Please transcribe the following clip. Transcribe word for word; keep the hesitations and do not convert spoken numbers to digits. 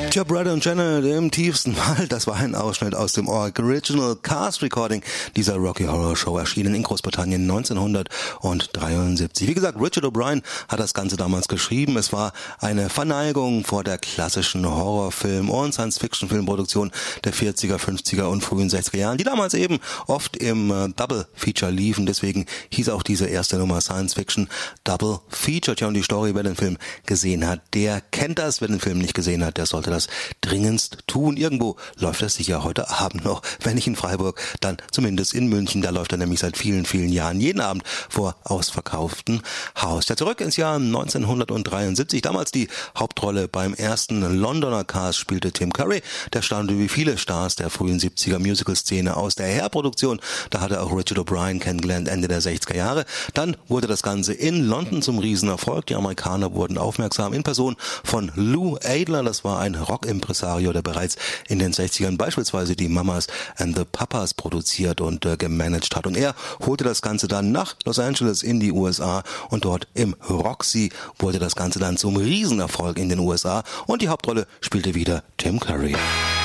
Tja, Brother und Janet im tiefsten Wald, das war ein Ausschnitt aus dem Original Cast Recording dieser Rocky Horror Show, erschienen in Großbritannien neunzehnhundertdreiundsiebzig. Wie gesagt, Richard O'Brien hat das Ganze damals geschrieben. Es war eine Verneigung vor der klassischen Horrorfilm- und Science-Fiction-Filmproduktion der vierziger, fünfziger und frühen sechziger Jahren, die damals eben oft im äh, Double-Feature liefen. Deswegen hieß auch diese erste Nummer Science-Fiction Double Feature. Tja, und die Story, wer den Film gesehen hat, der kennt das. Wer den Film nicht gesehen hat, der sollte das dringendst tun. Irgendwo läuft das sicher heute Abend noch. Wenn nicht in Freiburg, dann zumindest in München. Da läuft er nämlich seit vielen, vielen Jahren jeden Abend vor ausverkauftem Haus. Ja, zurück ins Jahr neunzehnhundertdreiundsiebzig. Damals die Hauptrolle beim ersten Londoner Cast spielte Tim Curry. Der stammte wie viele Stars der frühen siebziger Musical-Szene aus der Hair-Produktion. Da hatte auch Richard O'Brien kennengelernt Ende der sechziger Jahre. Dann wurde das Ganze in London zum Riesenerfolg. Die Amerikaner wurden aufmerksam in Person von Lou Adler. Das war ein Rock-Impresario, der bereits in den sechzigern beispielsweise die Mamas and the Papas produziert und äh, gemanagt hat. Und er holte das Ganze dann nach Los Angeles in die U S A und dort im Roxy wurde das Ganze dann zum Riesenerfolg in den U S A und die Hauptrolle spielte wieder Tim Curry.